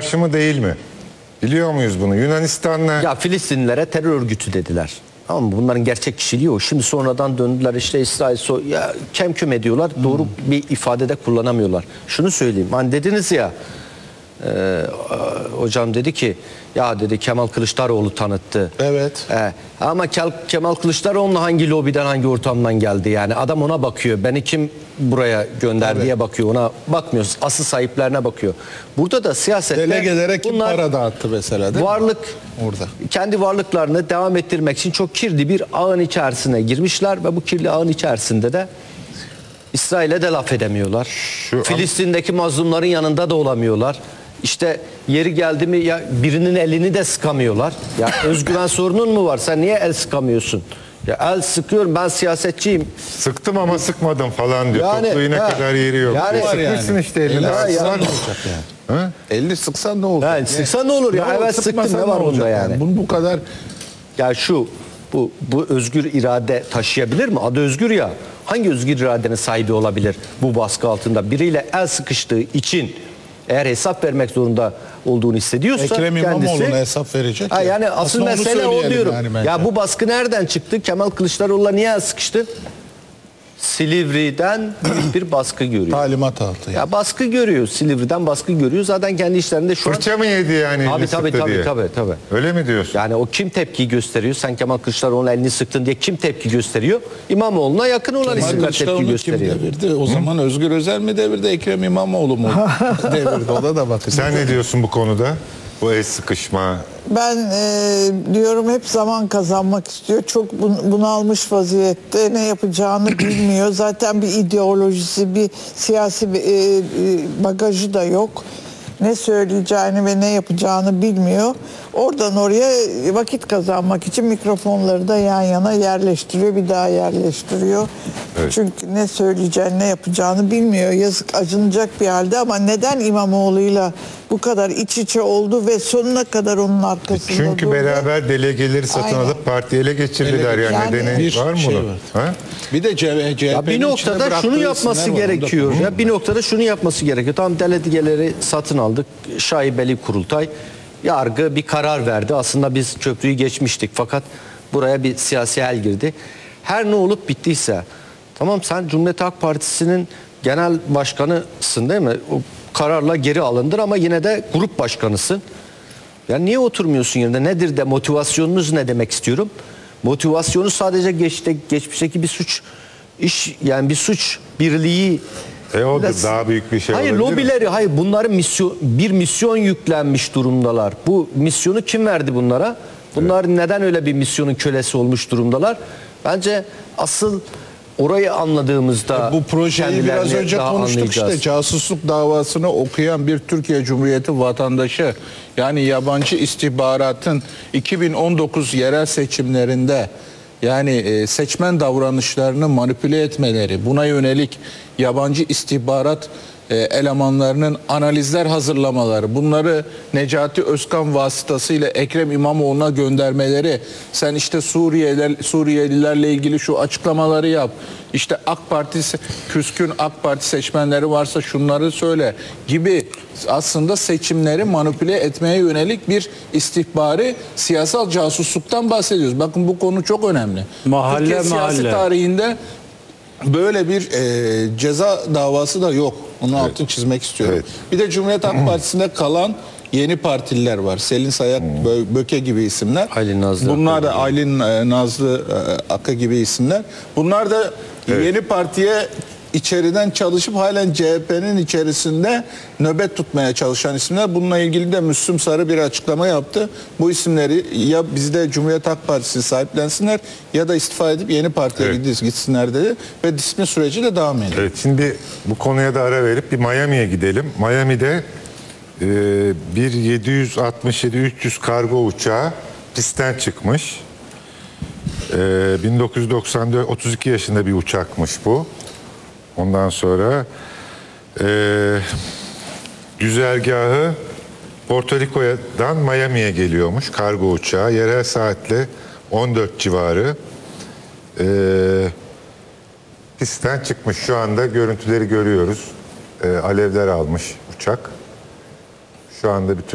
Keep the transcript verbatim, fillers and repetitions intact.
karşı mı değil mi? Biliyor muyuz bunu? Yunanistan'la... Ya Filistinlilere terör örgütü dediler. Ama bunların gerçek kişiliği o. Şimdi sonradan döndüler işte İsrail so ya kemküm ediyorlar. Hmm. Doğru bir ifadede kullanamıyorlar. Şunu söyleyeyim. Hani dediniz ya e, hocam dedi ki ya dedi Kemal Kılıçdaroğlu tanıttı. Evet. E, ama Kemal Kılıçdaroğlu hangi lobiden hangi ortamdan geldi yani adam ona bakıyor. Beni kim buraya gönderdi diye bakıyor. Ona bakmıyoruz. Asıl sahiplerine bakıyor. Burada da siyasette delegelere kim para dağıttı mesela değil varlık mi? Orada. Kendi varlıklarını devam ettirmek için çok kirli bir ağın içerisine girmişler ve bu kirli ağın içerisinde de İsrail'e de laf edemiyorlar. Şu Filistin'deki mazlumların yanında da olamıyorlar. İşte yeri geldi mi ya birinin elini de sıkamıyorlar. Ya özgüven sorunun mu var? Sen niye el sıkamıyorsun? Ya el sıkıyorum ben siyasetçiyim. Sıktım ama sıkmadım falan diyor. Yani, Toplu iğne ha, kadar yeri yok. yani, Sıkmışsın yani. işte elini. Elini Yani. yani. Yani. Elini sıksan ne olur? Yani, sıksan ne olur ya? Evet sıktım ne var onda yani? yani? Bunu bu kadar... Ya şu bu, bu özgür irade taşıyabilir mi? Adı özgür ya. Hangi özgür iradenin sahibi olabilir bu baskı altında? Biriyle el sıkıştığı için eğer hesap vermek zorunda olduğunu hissediyorsa Ekrem kendisi... İmamoğlu'na hesap verecek ha, ya. yani asıl Aslında mesele o diyorum. Yani ya bu baskı nereden çıktı? Kemal Kılıçdaroğlu'na niye el sıkıştı? Silivri'den büyük bir baskı görüyor. Talimat aldı. Yani. Ya baskı görüyor. Silivri'den baskı görüyor. Zaten kendi işlerinde şu Fırça an... mı yedi yani? Abi tabii tabii, diye. tabii tabii. Öyle mi diyorsun? Yani o kim tepki gösteriyor? Sen Kemal Kılıçdaroğlu'nun elini sıktın diye kim tepki gösteriyor? İmamoğlu'na yakın olan isimler tepki gösteriyor. Kim devirdi? O Hı? zaman Özgür Özel mi devirdi? Ekrem İmamoğlu mu devirdi? Ona da bakın. Sen ne diyorsun bu konuda? Bu el sıkışma. Ben e, diyorum hep zaman kazanmak istiyor. Çok bun, bunalmış vaziyette, ne yapacağını bilmiyor. Zaten bir ideolojisi, bir siyasi bir, e, bagajı da yok. Ne söyleyeceğini ve ne yapacağını bilmiyor. Oradan oraya vakit kazanmak için mikrofonları da yan yana yerleştiriyor, bir daha yerleştiriyor. Evet. Çünkü ne söyleyeceğini, ne yapacağını bilmiyor. Yazık, acınacak bir halde ama neden İmamoğlu'yla bu kadar iç içe oldu ve sonuna kadar onun arkasında Çünkü durdu? beraber delegeleri satın Aynen. alıp partiyi ele geçirdiler. Yani, yani nedeni bir var mı şey bunun? var. Ha? Bir de C H P'nin ya bir noktada şunu yapması gerekiyor. Ya bir noktada şunu yapması gerekiyor. Tam delegeleri satın aldık. Şaibeli kurultay. Yargı bir karar verdi. Aslında biz köprüyü geçmiştik fakat buraya bir siyasi el girdi. Her ne olup bittiyse tamam sen Cumhuriyet Halk Partisi'nin genel başkanısın değil mi? O kararla geri alındır ama yine de grup başkanısın. Ya niye oturmuyorsun yerinde? Nedir de motivasyonunuz ne demek istiyorum? Motivasyonu sadece geçte, geçmişteki bir suç iş yani bir suç birliği. E o da daha büyük bir şey hayır, olabilir lobileri, mi? hayır bunların misyon, bir misyon yüklenmiş durumdalar. Bu misyonu kim verdi bunlara? Bunlar evet. Neden öyle bir misyonun kölesi olmuş durumdalar? Bence asıl orayı anladığımızda e bu projeyi biraz önce konuştuk işte casusluk davasını okuyan bir Türkiye Cumhuriyeti vatandaşı yani yabancı istihbaratın iki bin on dokuz yerel seçimlerinde yani seçmen davranışlarını manipüle etmeleri, buna yönelik yabancı istihbarat elemanlarının analizler hazırlamaları, bunları Necati Özkan vasıtasıyla Ekrem İmamoğlu'na göndermeleri, sen işte Suriyeliler, Suriyelilerle ilgili şu açıklamaları yap, işte AK Parti, küskün AK Parti seçmenleri varsa şunları söyle gibi aslında seçimleri manipüle etmeye yönelik bir istihbari siyasal casusluktan bahsediyoruz. Bakın bu konu çok önemli. Mahalle Türkiye mahalle. siyasi tarihinde böyle bir e, ceza davası da yok. Onu evet. altını çizmek istiyorum. Evet. Bir de Cumhuriyet Halk Partisi'nde kalan yeni partililer var. Selin Sayak, hmm. Böke gibi isimler. Aylin Nazlı. Bunlar da Aylin Nazlı Akka gibi isimler. Bunlar da evet. yeni partiye içeriden çalışıp halen C H P'nin içerisinde nöbet tutmaya çalışan isimler. Bununla ilgili de Müslüm Sarı bir açıklama yaptı. Bu isimleri ya bizde Cumhuriyet Halk Partisi sahiplensinler ya da istifa edip yeni partiye evet. gitsinler dedi. Ve disiplin süreci de devam ediyor. Evet, şimdi bu konuya da ara verip bir Miami'ye gidelim. Miami'de e, bir yedi yüz altmış yedi üç yüz kargo uçağı pistten çıkmış. E, bin dokuz yüz doksan dört otuz iki yaşında bir uçakmış bu. Ondan sonra e, güzergahı Porto Rico'dan Miami'ye geliyormuş kargo uçağı. Yerel saatle on dört civarı e, pistten çıkmış. Şu anda görüntüleri görüyoruz. E, alevler almış uçak. Şu anda bütün